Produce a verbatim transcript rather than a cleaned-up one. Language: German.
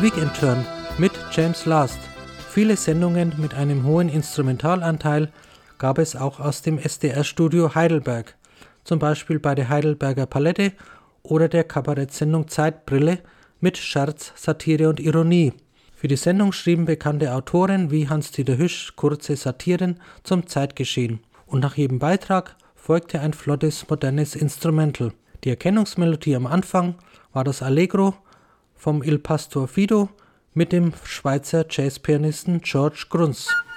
Weekend Turn mit James Last. Viele Sendungen mit einem hohen Instrumentalanteil gab es auch aus dem S D R-Studio Heidelberg, zum Beispiel bei der Heidelberger Palette oder der Kabarettsendung Zeitbrille mit Scherz, Satire und Ironie. Für die Sendung schrieben bekannte Autoren wie Hans-Dieter Hüsch kurze Satiren zum Zeitgeschehen. Und nach jedem Beitrag folgte ein flottes, modernes Instrumental. Die Erkennungsmelodie am Anfang war das Allegro vom Il Pastor Fido mit dem Schweizer Jazzpianisten George Gruntz.